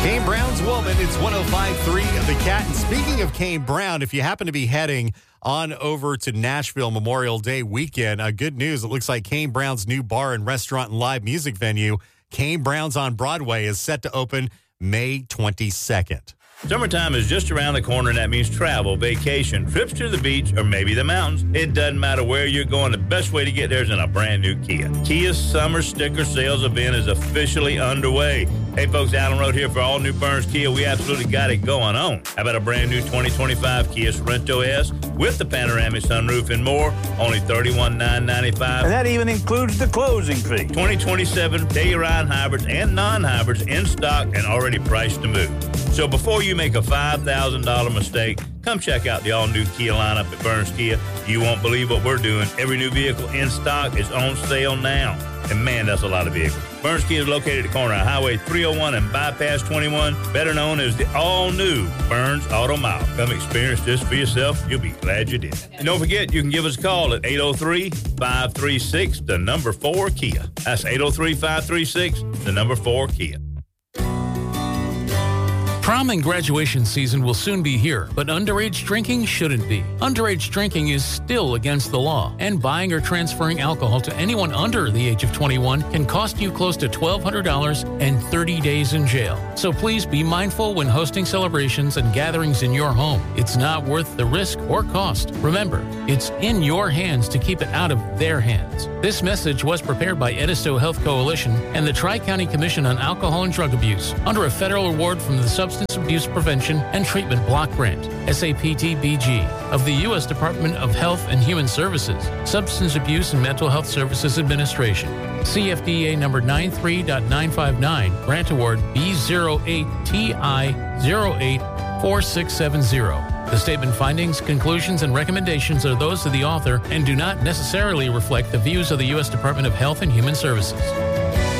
Kane Brown's Woman. It's 105.3 The Cat. And speaking of Kane Brown, if you happen to be heading on over to Nashville Memorial Day weekend, good news. It looks like Kane Brown's new bar and restaurant and live music venue, Kane Brown's on Broadway, is set to open May 22nd. Summertime is just around the corner, and that means travel, vacation, trips to the beach, or maybe the mountains. It doesn't matter where you're going. The best way to get there is in a brand new Kia. Kia's summer sticker sales event is officially underway. Hey, folks, Allen Road here for all new Burns Kia. We absolutely got it going on. How about a brand new 2025 Kia Sorento S with the panoramic sunroof and more? Only $31,995. And that even includes the closing fee. 2027 Telluride hybrids and non-hybrids in stock and already priced to move. So before you make a $5,000 mistake, come check out the all-new Kia lineup at Burns Kia. You won't believe what we're doing. Every new vehicle in stock is on sale now. And man, that's a lot of vehicles. Burns Kia is located at the corner of Highway 301 and Bypass 21, better known as the all-new Burns Auto Mile. Come experience this for yourself. You'll be glad you did. And don't forget, you can give us a call at 803-536-4Kia. That's 803-536-4 Kia. Prom and graduation season will soon be here, but underage drinking shouldn't be. Underage drinking is still against the law, and buying or transferring alcohol to anyone under the age of 21 can cost you close to $1,200 and 30 days in jail. So please be mindful when hosting celebrations and gatherings in your home. It's not worth the risk or cost. Remember, it's in your hands to keep it out of their hands. This message was prepared by Edisto Health Coalition and the Tri-County Commission on Alcohol and Drug Abuse under a federal award from the Substance Abuse Prevention and Treatment Block Grant, SAPTBG, of the U.S. Department of Health and Human Services, Substance Abuse and Mental Health Services Administration, CFDA number 93.959, Grant Award B08TI084670. The statement, findings, conclusions, and recommendations are those of the author and do not necessarily reflect the views of the U.S. Department of Health and Human Services.